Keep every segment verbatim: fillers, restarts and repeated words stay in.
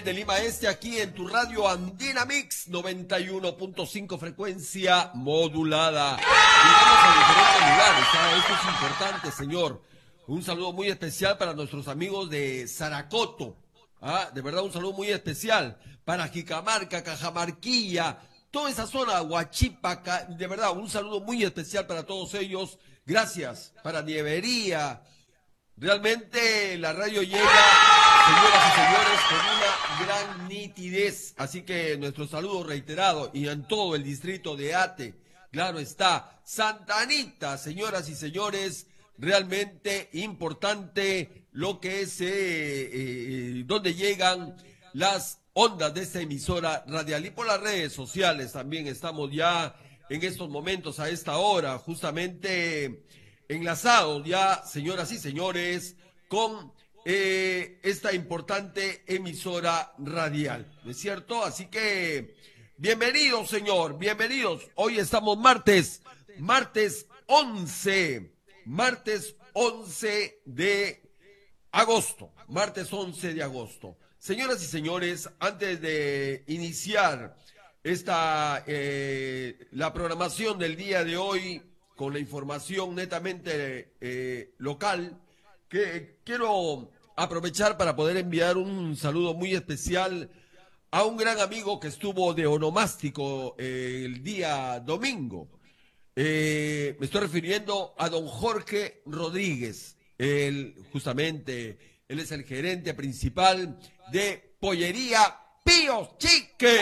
De Lima Este, aquí en tu radio Andina Mix noventa y uno punto cinco, frecuencia modulada. Llegamos a diferentes lugares, ¿sabes? Esto es importante, señor. Un saludo muy especial para nuestros amigos de Zaracoto. ¿Ah? De verdad, un saludo muy especial para Jicamarca, Cajamarquilla, toda esa zona, Huachipa. De verdad, un saludo muy especial para todos ellos. Gracias para Nievería. Realmente la radio llega, señoras y señores, con una gran nitidez. Así que nuestro saludo reiterado y en todo el distrito de Ate, claro está, Santa Anita, señoras y señores, realmente importante lo que es, eh, eh, donde llegan las ondas de esta emisora radial. Y por las redes sociales también estamos ya en estos momentos, a esta hora, justamente enlazados ya, señoras y señores, con eh, esta importante emisora radial, ¿no es cierto? Así que, bienvenidos, señor, bienvenidos. Hoy estamos martes, martes once, martes once de agosto, martes once de agosto. Señoras y señores, antes de iniciar esta, eh, la programación del día de hoy, con la información netamente eh, local, que quiero aprovechar para poder enviar un saludo muy especial a un gran amigo que estuvo de onomástico eh, el día domingo. Eh, me estoy refiriendo a don Jorge Rodríguez. Él, justamente, él es el gerente principal de Pollería Pío Chicken.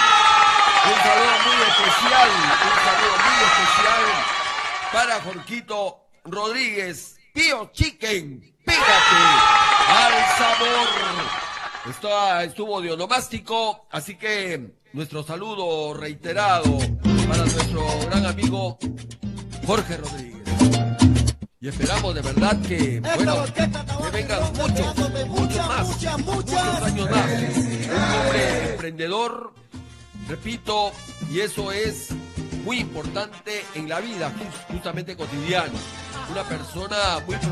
Un saludo muy especial, un saludo muy especial para Jorquito Rodríguez, Pío Chicken, pégate al sabor. Esto, estuvo de onomástico, así que nuestro saludo reiterado para nuestro gran amigo Jorge Rodríguez. Y esperamos de verdad que, bueno, que vengan muchos, muchos más, muchos años más. Un hombre emprendedor, repito, y eso es muy importante en la vida, justamente cotidiana. Una persona muy